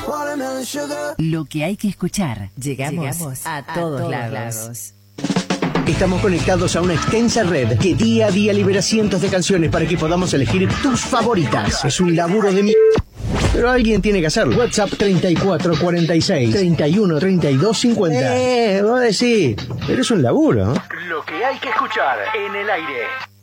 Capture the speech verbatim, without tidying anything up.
Lo que hay que escuchar. Llegamos, Llegamos a, a todos, todos lados. lados. Estamos conectados a una extensa red que día a día libera cientos de canciones para que podamos elegir tus favoritas. Es un laburo de mierda, pero alguien tiene que hacerlo. WhatsApp treinta y cuatro cuarenta y seis, treinta y uno, treinta y dos, cincuenta. Eh, vos decís, pero es un laburo, ¿no? Lo que hay que escuchar en el aire.